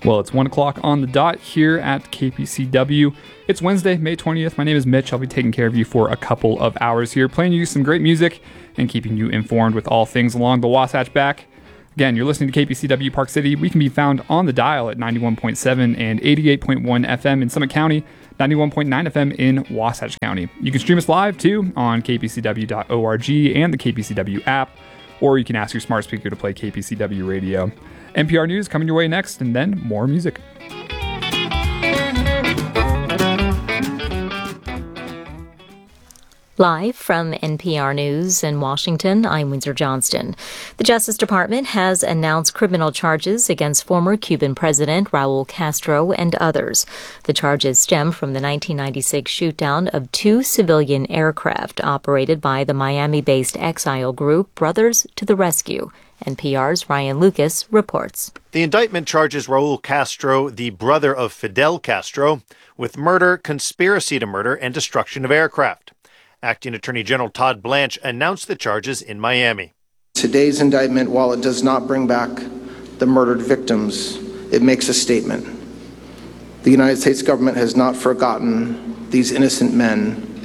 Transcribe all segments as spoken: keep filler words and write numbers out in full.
Well, it's one o'clock on the dot here at K P C W. It's Wednesday, May twentieth. My name is Mitch. I'll be taking care of you for a couple of hours here, playing you some great music and keeping you informed with all things along the Wasatch Back. Again, you're listening to K P C W Park City. We can be found on the dial at ninety-one point seven and eighty-eight point one F M in Summit County, ninety-one point nine F M in Wasatch County. You can stream us live, too, on k p c w dot org and the K P C W app, or you can ask your smart speaker to play K P C W radio. N P R News coming your way next, and then more music. Live from N P R News in Washington, I'm Windsor Johnston. The Justice Department has announced criminal charges against former Cuban President Raul Castro and others. The charges stem from the nineteen ninety-six shootdown of two civilian aircraft operated by the Miami-based exile group Brothers to the Rescue. N P R's Ryan Lucas reports. The indictment charges Raul Castro, the brother of Fidel Castro, with murder, conspiracy to murder, and destruction of aircraft. Acting Attorney General Todd Blanche announced the charges in Miami. Today's indictment, while it does not bring back the murdered victims, it makes a statement. The United States government has not forgotten these innocent men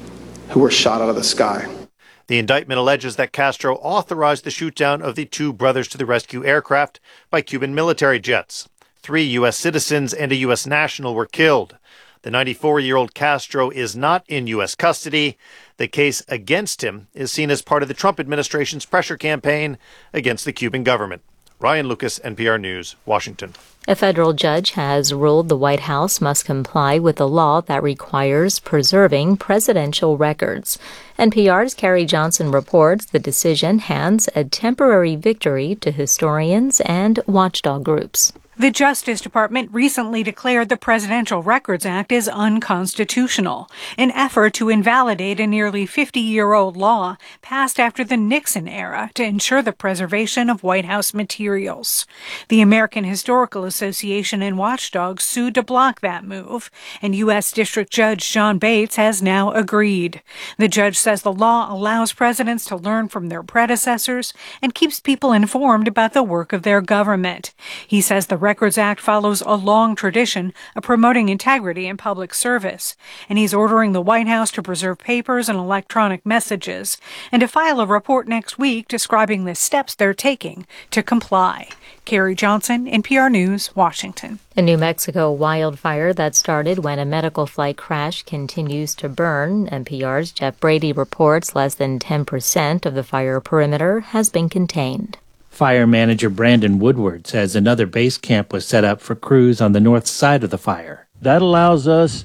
who were shot out of the sky. The indictment alleges that Castro authorized the shootdown of the two Brothers to the Rescue aircraft by Cuban military jets. Three U S citizens and a U S national were killed. The ninety-four-year-old Castro is not in U S custody. The case against him is seen as part of the Trump administration's pressure campaign against the Cuban government. Ryan Lucas, N P R News, Washington. A federal judge has ruled the White House must comply with a law that requires preserving presidential records. N P R's Carrie Johnson reports the decision hands a temporary victory to historians and watchdog groups. The Justice Department recently declared the Presidential Records Act is unconstitutional, an effort to invalidate a nearly fifty-year-old law passed after the Nixon era to ensure the preservation of White House materials. The American Historical Association and watchdogs sued to block that move, and U S District Judge John Bates has now agreed. The judge says the law allows presidents to learn from their predecessors and keeps people informed about the work of their government. He says the Records Act follows a long tradition of promoting integrity in public service, and he's ordering the White House to preserve papers and electronic messages and to file a report next week describing the steps they're taking to comply. Carrie Johnson, N P R News, Washington. A New Mexico wildfire that started when a medical flight crash continues to burn. N P R's Jeff Brady reports less than ten percent of the fire perimeter has been contained. Fire manager Brandon Woodward says another base camp was set up for crews on the north side of the fire. That allows us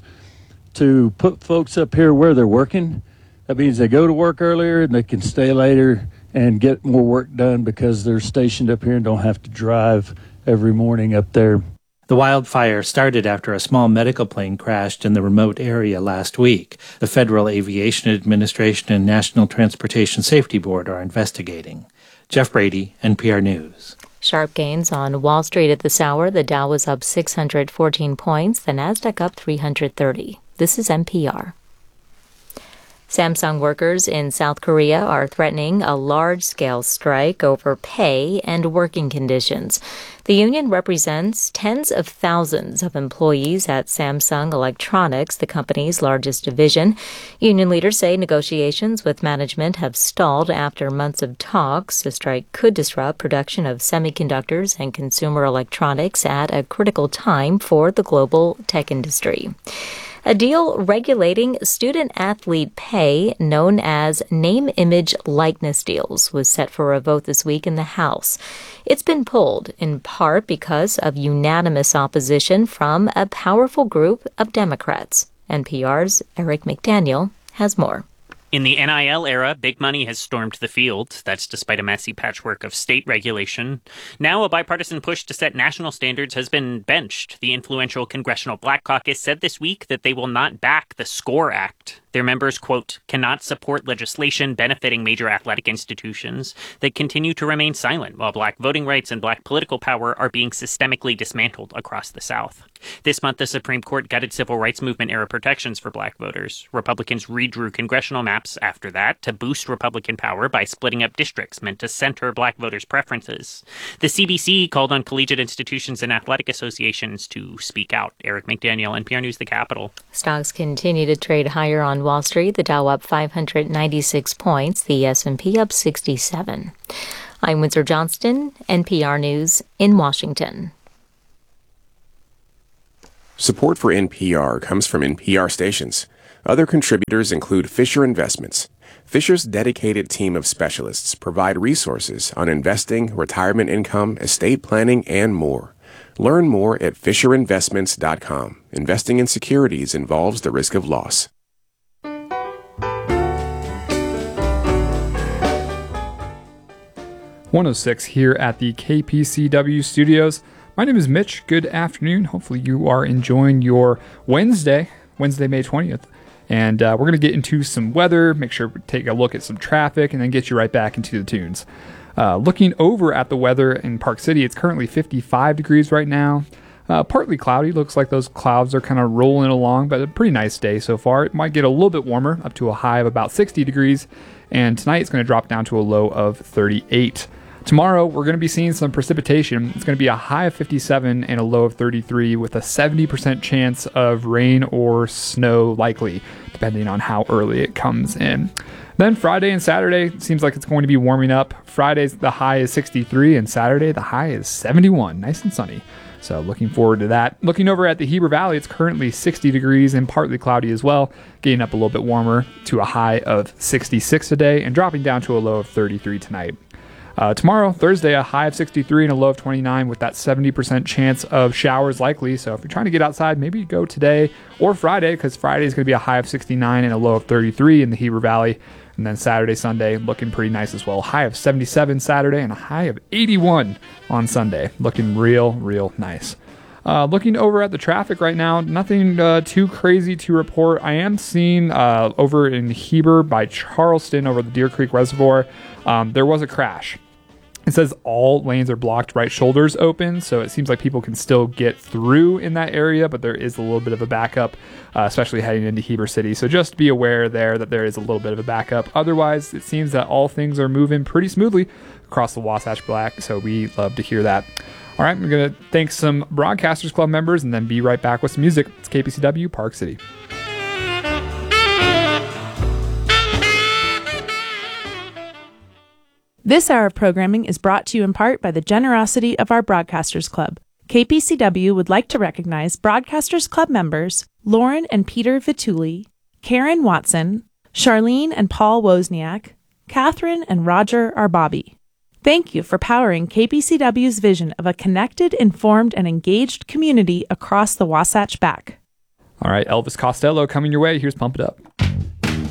to put folks up here where they're working. That means they go to work earlier and they can stay later and get more work done because they're stationed up here and don't have to drive every morning up there. The wildfire started after a small medical plane crashed in the remote area last week. The Federal Aviation Administration and National Transportation Safety Board are investigating. Jeff Brady, N P R News. Sharp gains on Wall Street at this hour. The Dow was up six hundred fourteen points, the Nasdaq up three hundred thirty. This is N P R. Samsung workers in South Korea are threatening a large-scale strike over pay and working conditions. The union represents tens of thousands of employees at Samsung Electronics, the company's largest division. Union leaders say negotiations with management have stalled after months of talks. The strike could disrupt production of semiconductors and consumer electronics at a critical time for the global tech industry. A deal regulating student-athlete pay, known as name-image-likeness deals, was set for a vote this week in the House. It's been pulled, in part because of unanimous opposition from a powerful group of Democrats. N P R's Eric McDaniel has more. In the N I L era, big money has stormed the field. That's despite a messy patchwork of state regulation. Now, a bipartisan push to set national standards has been benched. The influential Congressional Black Caucus said this week that they will not back the SCORE Act. Their members, quote, cannot support legislation benefiting major athletic institutions that continue to remain silent while black voting rights and black political power are being systemically dismantled across the South. This month, the Supreme Court gutted civil rights movement-era protections for black voters. Republicans redrew congressional maps after that to boost Republican power by splitting up districts meant to center black voters' preferences. The C B C called on collegiate institutions and athletic associations to speak out. Eric McDaniel, N P R News, the Capitol. Stocks continue to trade higher on Wall Street. The Dow up five hundred ninety-six points, the S and P up sixty-seven. I'm Windsor Johnston, N P R News in Washington. Support for N P R comes from N P R stations. Other contributors include Fisher Investments. Fisher's dedicated team of specialists provide resources on investing, retirement income, estate planning, and more. Learn more at fisher investments dot com. Investing in securities involves the risk of loss. one oh six here at the K P C W studios. My name is Mitch. Good afternoon. Hopefully you are enjoying your Wednesday, Wednesday, May twentieth. And uh, we're going to get into some weather, make sure we take a look at some traffic, and then get you right back into the tunes. Uh, looking over at the weather in Park City, it's currently fifty-five degrees right now. Uh, partly cloudy. Looks like those clouds are kind of rolling along, but a pretty nice day so far. It might get a little bit warmer, up to a high of about sixty degrees. And tonight it's going to drop down to a low of thirty-eight. Tomorrow, we're going to be seeing some precipitation. It's going to be a high of fifty-seven and a low of thirty-three with a seventy percent chance of rain or snow likely, depending on how early it comes in. Then Friday and Saturday, it seems like it's going to be warming up. Friday's the high is sixty-three, and Saturday the high is seventy-one. Nice and sunny. So looking forward to that. Looking over at the Heber Valley, it's currently sixty degrees and partly cloudy as well, getting up a little bit warmer to a high of sixty-six today and dropping down to a low of thirty-three tonight. Uh, tomorrow, Thursday, a high of sixty-three and a low of twenty-nine with that seventy percent chance of showers likely. So if you're trying to get outside, maybe go today or Friday, because Friday is going to be a high of sixty-nine and a low of thirty-three in the Heber Valley. And then Saturday, Sunday, looking pretty nice as well. High of seventy-seven Saturday and a high of eighty-one on Sunday. Looking real, real nice. Uh, looking over at the traffic right now, nothing uh, too crazy to report. I am seeing uh, over in Heber by Charleston over the Deer Creek Reservoir, um, there was a crash. It says all lanes are blocked, right shoulders open, so it seems like people can still get through in that area, but there is a little bit of a backup, uh, especially heading into Heber City. So just be aware there that there is a little bit of a backup. Otherwise, it seems that all things are moving pretty smoothly across the Wasatch Black, so we love to hear that. All right, we're going to thank some Broadcasters Club members and then be right back with some music. It's K P C W, Park City. This hour of programming is brought to you in part by the generosity of our Broadcasters Club. K P C W would like to recognize Broadcasters Club members Lauren and Peter Vituli, Karen Watson, Charlene and Paul Wozniak, Catherine and Roger Arbabi. Thank you for powering K P C W's vision of a connected, informed, and engaged community across the Wasatch Back. All right, Elvis Costello coming your way. Here's Pump It Up.